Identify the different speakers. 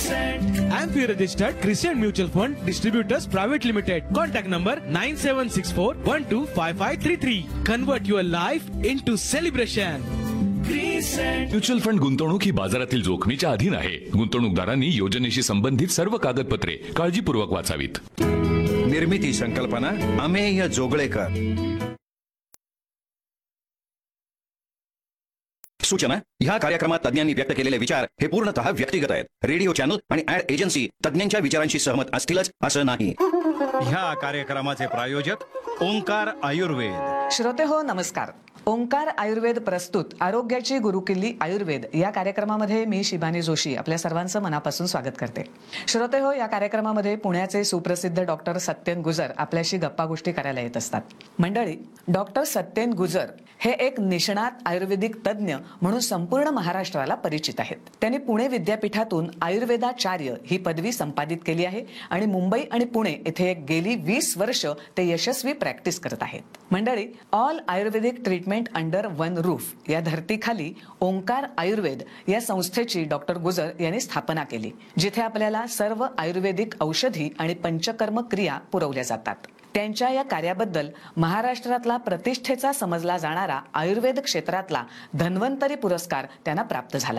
Speaker 1: AMFI registered Christian Mutual Fund Distributors Private Limited. Contact number 9764125533. Convert your life into celebration.
Speaker 2: Mutual fund गुंतवणूक ही बाजारातील जोखमीच्या अधीन आहे. गुंतवणूकदारांनी योजनेशी संबंधित सर्व कागदपत्रे काळजीपूर्वक वाचावीत.
Speaker 3: निर्मिती संकल्पना अमेय जोगळेकर. सूचना: ह्या कार्यक्रमात तज्ञांनी व्यक्त केलेले विचार हे पूर्णतः व्यक्तिगत आहेत. रेडिओ चॅनल आणि ऍड एजन्सी तज्ञांच्या विचारांशी सहमत असतीलच असं नाही. ह्या कार्यक्रमाचे प्रायोजक ओंकार आयुर्वेद.
Speaker 4: श्रोते हो, नमस्कार. ओंकार आयुर्वेद प्रस्तुत आरोग्याची गुरुकिल्ली आयुर्वेद या कार्यक्रमामध्ये मी शिबानी जोशी आपल्या सर्वांचं मनापासून स्वागत करते. श्रोते हो, या कार्यक्रमामध्ये पुण्याचे सुप्रसिद्ध डॉक्टर सत्येन गुजर आपल्याशी गप्पा गोष्टी करायला येत असतात. मंडळी, डॉक्टर सत्येन गुजर हे एक निष्णात आयुर्वेदिक तज्ज्ञ म्हणून संपूर्ण महाराष्ट्राला परिचित आहेत. त्यांनी पुणे विद्यापीठातून आयुर्वेदाचार्य ही पदवी संपादित केली आहे आणि मुंबई आणि पुणे येथे गेली 20 वर्ष ते यशस्वी प्रॅक्टिस करत आहेत. मंडळी, ऑल आयुर्वेदिक ट्रीटमेंट अंडर वन रूफ या धर्तीखाली ओंकार आयुर्वेद या संस्थेची डॉक्टर गुजर यांनी स्थापना केली, जिथे आपल्याला सर्व आयुर्वेदिक औषधी आणि पंचकर्म क्रिया पुरवल्या जातात. त्यांच्या या कार्याबद्दल महाराष्ट्रातला प्रतिष्ठेचा समजला जाणारा आयुर्वेद क्षेत्रातला धन्वंतरी पुरस्कार त्यांना प्राप्त झाला